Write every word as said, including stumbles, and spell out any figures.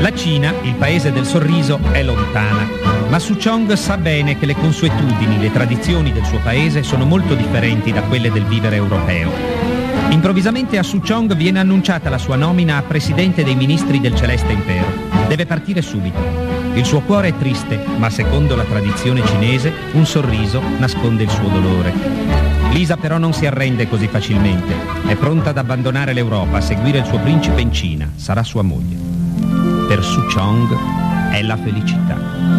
La Cina, il paese del sorriso, è lontana, ma Su Chong sa bene che le consuetudini, le tradizioni del suo paese sono molto differenti da quelle del vivere europeo. Improvvisamente a Su Chong viene annunciata la sua nomina a presidente dei ministri del Celeste Impero. Deve partire subito. Il suo cuore è triste, ma secondo la tradizione cinese, un sorriso nasconde il suo dolore. Lisa però non si arrende così facilmente. È pronta ad abbandonare l'Europa, a seguire il suo principe in Cina. Sarà sua moglie. Per Su Chong è la felicità.